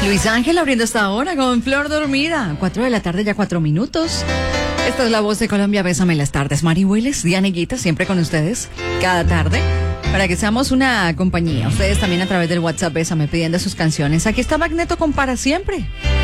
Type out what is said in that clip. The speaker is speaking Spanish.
Luis Ángel abriendo esta hora con Flor Dormida. 4 de la tarde, ya 4 minutos. Esta es la voz de Colombia. Bésame en las tardes. Mari Willis, Diana Higuita, siempre con ustedes, cada tarde, para que seamos una compañía. Ustedes también a través del WhatsApp Bésame pidiendo sus canciones. Aquí está Magneto con Para Siempre.